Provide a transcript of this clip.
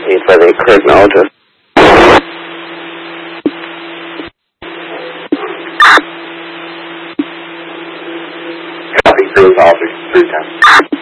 Need for the current notice. Copy, cruise officer 310.